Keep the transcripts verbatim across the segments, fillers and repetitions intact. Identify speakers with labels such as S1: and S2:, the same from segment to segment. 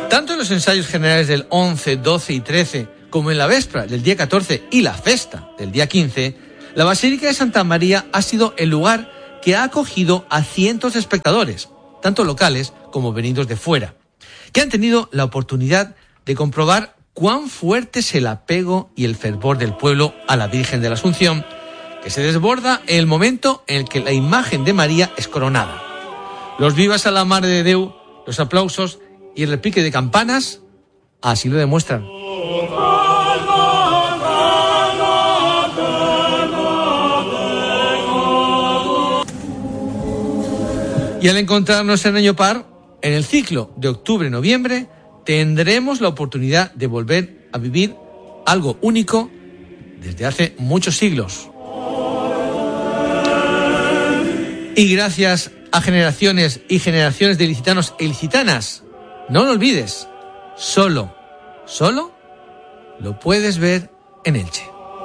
S1: Tanto en los ensayos generales del once, doce y trece, como en la véspera del día catorce y la festa del día quince, la Basílica de Santa María ha sido el lugar que ha acogido a cientos de espectadores, tanto locales como venidos de fuera, que han tenido la oportunidad de comprobar cuán fuerte es el apego y el fervor del pueblo a la Virgen de la Asunción, que se desborda en el momento en el que la imagen de María es coronada. Los vivas a la Mare de Déu, los aplausos y el repique de campanas así lo demuestran. Y al encontrarnos en año par, en el ciclo de octubre-noviembre, tendremos la oportunidad de volver a vivir algo único desde hace muchos siglos. Y gracias a generaciones y generaciones de ilicitanos e ilicitanas, no lo olvides, solo, solo lo puedes ver en Elche.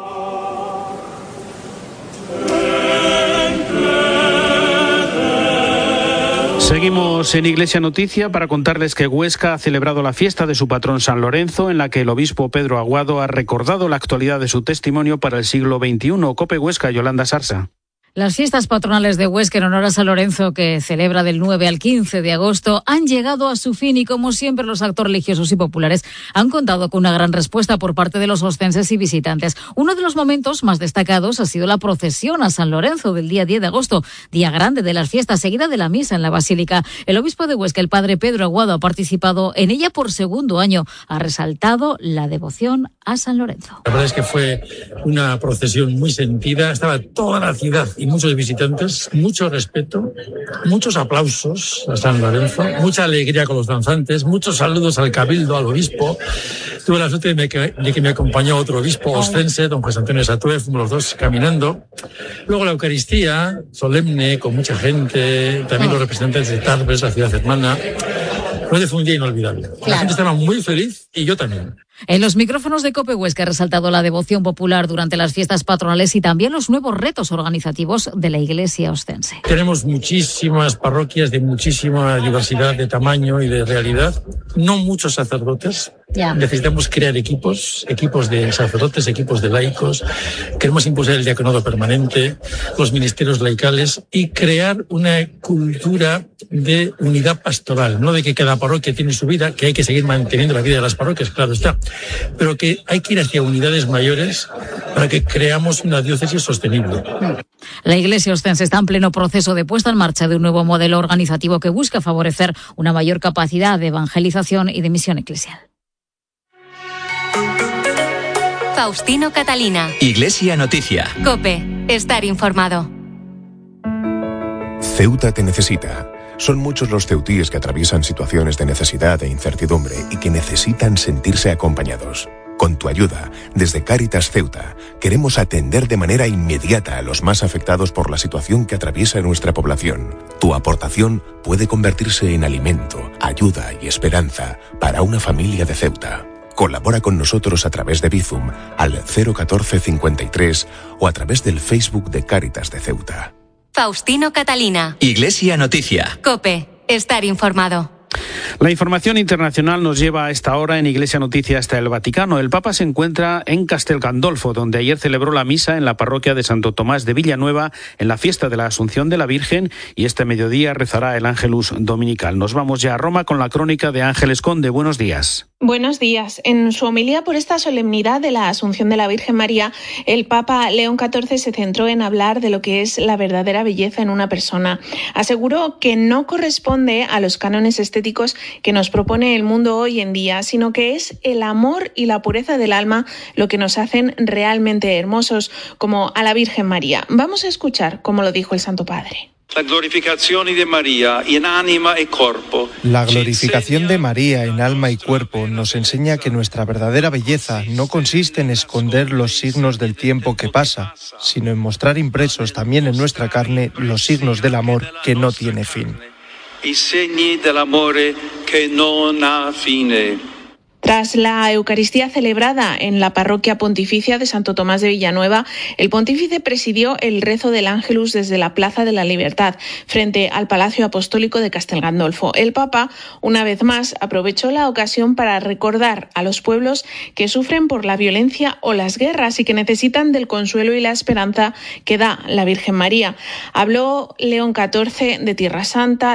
S2: Seguimos en Iglesia Noticia para contarles que Huesca ha celebrado la fiesta de su patrón San Lorenzo, en la que el obispo Pedro Aguado ha recordado la actualidad de su testimonio para el siglo veintiuno. COPE Huesca, Yolanda Sarsa.
S3: Las fiestas patronales de Huesca en honor a San Lorenzo, que celebra del nueve al quince de agosto, han llegado a su fin y, como siempre, los actos religiosos y populares han contado con una gran respuesta por parte de los ostenses y visitantes. Uno de los momentos más destacados ha sido la procesión a San Lorenzo del día diez de agosto, día grande de las fiestas, seguida de la misa en la Basílica. El obispo de Huesca, el padre Pedro Aguado, ha participado en ella por segundo año. Ha resaltado la devoción a San Lorenzo.
S4: La verdad es que fue una procesión muy sentida, estaba toda la ciudad y muchos visitantes, mucho respeto, muchos aplausos a San Lorenzo, mucha alegría con los danzantes, muchos saludos al cabildo, al obispo. Tuve la suerte de, me, de que me acompañó otro obispo ostense, don José Antonio Satúe, fuimos los dos caminando. Luego la Eucaristía, solemne, con mucha gente, también los representantes de Tarbes, la ciudad hermana. Fue un día inolvidable. Claro. La gente estaba muy feliz y yo también.
S3: En los micrófonos de COPE Huesca ha resaltado la devoción popular durante las fiestas patronales y también los nuevos retos organizativos de la Iglesia ostense.
S4: Tenemos muchísimas parroquias de muchísima diversidad de tamaño y de realidad, no muchos sacerdotes. Ya. Necesitamos crear equipos, equipos de sacerdotes, equipos de laicos. Queremos impulsar el diaconado permanente, los ministerios laicales y crear una cultura de unidad pastoral, no de que cada parroquia tiene su vida, que hay que seguir manteniendo la vida de las parroquias, claro está, pero que hay que ir hacia unidades mayores para que creamos una diócesis sostenible.
S3: La Iglesia ostense está en pleno proceso de puesta en marcha de un nuevo modelo organizativo que busca favorecer una mayor capacidad de evangelización y de misión eclesial.
S5: Faustino Catalina.
S6: Iglesia Noticia.
S5: COPE. Estar informado.
S7: Ceuta te necesita. Son muchos los ceutíes que atraviesan situaciones de necesidad e incertidumbre y que necesitan sentirse acompañados. Con tu ayuda, desde Cáritas Ceuta, queremos atender de manera inmediata a los más afectados por la situación que atraviesa nuestra población. Tu aportación puede convertirse en alimento, ayuda y esperanza para una familia de Ceuta. Colabora con nosotros a través de Bizum al cero uno cuatro cincuenta y tres o a través del Facebook de Cáritas de Ceuta.
S5: Faustino Catalina.
S6: Iglesia Noticia.
S5: COPE. Estar informado.
S2: La información internacional nos lleva a esta hora en Iglesia Noticia hasta el Vaticano. El Papa se encuentra en Castel Gandolfo, donde ayer celebró la misa en la parroquia de Santo Tomás de Villanueva en la fiesta de la Asunción de la Virgen, y este mediodía rezará el Ángelus Dominical. Nos vamos ya a Roma con la crónica de Ángeles Conde. Buenos días.
S8: Buenos días. En su homilía por esta solemnidad de la Asunción de la Virgen María, el Papa León catorce se centró en hablar de lo que es la verdadera belleza en una persona. Aseguró que no corresponde a los cánones estéticos que nos propone el mundo hoy en día, sino que es el amor y la pureza del alma lo que nos hacen realmente hermosos, como a la Virgen María. Vamos a escuchar cómo lo dijo el Santo Padre.
S9: La glorificación de María en ánima y cuerpo.
S10: La glorificación de María en alma y cuerpo nos enseña que nuestra verdadera belleza no consiste en esconder los signos del tiempo que pasa, sino en mostrar impresos también en nuestra carne los signos del amor que no tiene fin.
S9: I segni dell'amore che non ha fine.
S8: Tras la Eucaristía celebrada en la parroquia pontificia de Santo Tomás de Villanueva, el pontífice presidió el rezo del Ángelus desde la Plaza de la Libertad, frente al Palacio Apostólico de Castel Gandolfo. El Papa, una vez más, aprovechó la ocasión para recordar a los pueblos que sufren por la violencia o las guerras y que necesitan del consuelo y la esperanza que da la Virgen María. Habló León catorce de Tierra Santa,